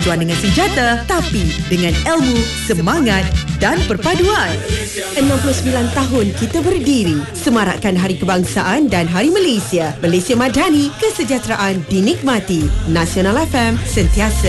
Juan dengan senjata, tapi dengan ilmu, semangat dan perpaduan. 69 tahun kita berdiri, semarakkan Hari Kebangsaan dan Hari Malaysia. Malaysia Madani, kesejahteraan dinikmati. Nasional FM, sentiasa